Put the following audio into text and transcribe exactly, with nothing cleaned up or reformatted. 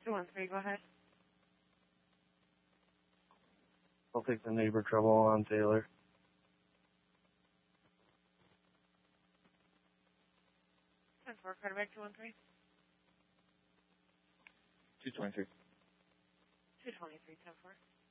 two one three, go ahead. I'll take the neighbor trouble on Taylor. ten four, quarterback two one three. two twenty-three. two twenty-three, ten four.